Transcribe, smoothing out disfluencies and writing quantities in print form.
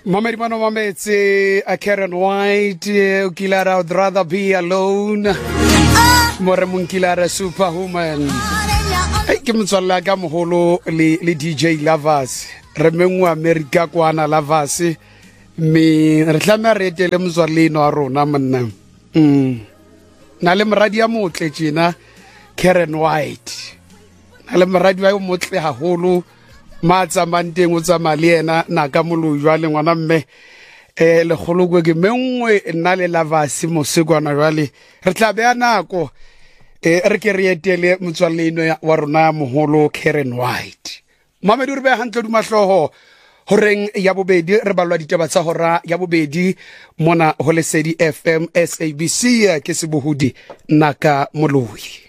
Mamedi mano mametse a Karen White Kilara would rather be alone more Kilara superwoman ai ke motswalla ka moholo le DJ Lovers re mengwa America kwana Lovers me re tlama re etele motswalleno a rona monna na le moradi ya motle tjena Karen White na le moradi wa motle haholo matsa manteng o tsama le yena na ka molojwa le ngwana mme le khologwe ke mengwe nna le Lovers mosekwana jwale re tla bea nako re ke re etele motswalleno wa rona moholo Karen White Mamedi re be hantle dumahloho horeng ya bobedi re balwa ditaba tsa hora ya bobedi mona ho Lesedi FM SABC ke Sebohodi naka moloi